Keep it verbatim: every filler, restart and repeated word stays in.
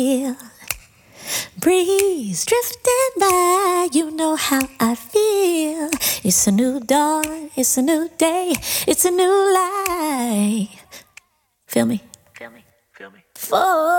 Breeze drifting by, you know how I feel. It's a new dawn, it's a new day, it's a new life. Feel me? Feel me? Feel me? For